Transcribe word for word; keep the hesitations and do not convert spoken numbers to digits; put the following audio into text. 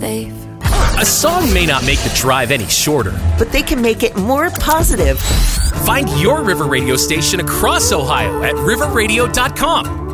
safe. A song may not make the drive any shorter, but they can make it more positive. Find your River Radio station across Ohio at river radio dot com.